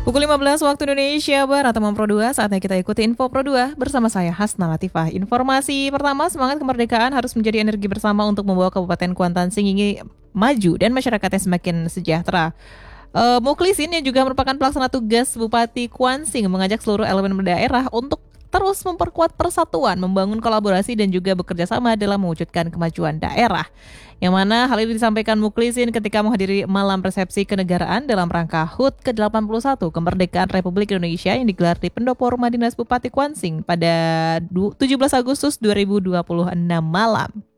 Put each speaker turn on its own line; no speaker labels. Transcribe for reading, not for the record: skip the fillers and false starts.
Pukul 15 waktu Indonesia Barat, teman Pro 2, saatnya kita ikuti Info Pro 2 bersama saya Hasna Latifah. Informasi pertama, semangat kemerdekaan harus menjadi energi bersama untuk membawa Kabupaten Kuantan Sengingi maju dan masyarakatnya semakin sejahtera. Muklisin yang juga merupakan pelaksana tugas Bupati Kuansing mengajak seluruh elemen daerah untuk terus memperkuat persatuan, membangun kolaborasi dan juga bekerja sama dalam mewujudkan kemajuan daerah. Yang mana hal ini disampaikan Muklisin ketika menghadiri malam resepsi kenegaraan dalam rangka HUT ke-81 Kemerdekaan Republik Indonesia yang digelar di Pendopo Rumah Dinas Bupati Kuansing pada 17 Agustus 2026 malam.